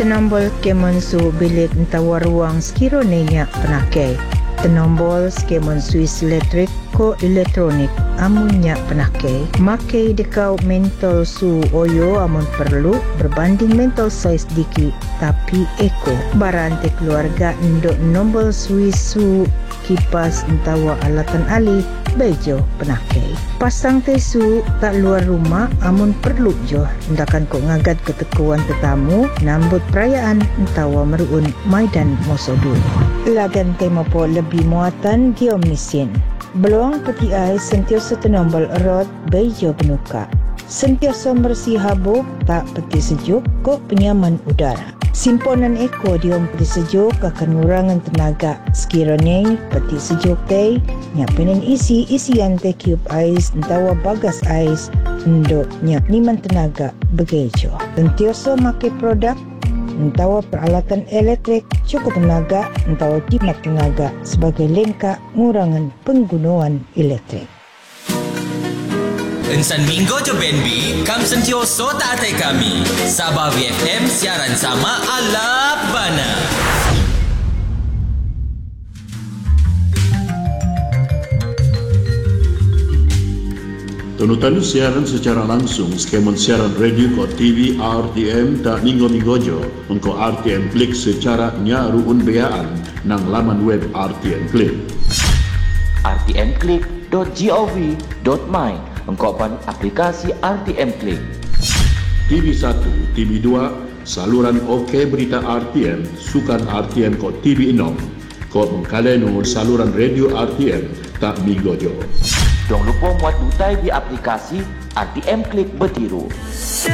Tenombol kemon su bilik entawa ruang skiro nenya penakai. Tenombol skemon suis elektrik ko elektronik amunnya penakai. Makai dekau mentol su oyo amun perlu berbanding mentol saiz diki tapi eko. Barante keluarga ndok nombol suis su kipas entawa alatan ali bejo penakai. Pasang tesu tak luar rumah amun perlu jo ndakan ko ngagat ketekuan tetamu nambut perayaan entawa meruun maidan mosodu. Lagan tema po lebih muatan geomesin. Beluang peti ais sentiasa tenombol erot bejo penuka. Sentiasa bersih habuk tak peti sejuk ko penyaman udara. Simponan eko diom peti sejuk akan ngurangan tenaga. Sekiranya peti sejuk teh nyapenin isian teh kiup ais entawa bagas ais ndok nyak niman tenaga begejo. Sentiasa make produk entawa peralatan elektrik cukup tenaga entawa timat tenaga sebagai lengkap ngurangan penggunaan elektrik. Insan Minggu je BNB, kam sentioso tak atai kami. Sabah VFM siaran sama ala bana. Tunutan siaran secara langsung skemon siaran radio ko TV RTM tak minggu-minggu jo untuk RTM Klik secara nyaruun beaan nang laman web RTM Klik. rtmklik.gov.my engkaupan aplikasi RTM Klik. TV1, TV2, saluran OK Berita RTM, sukan RTM ko TV6, ko mengkalenu saluran radio RTM tak minggu jo. Jangan lupa muat dutai di aplikasi RTM Klik Betiru.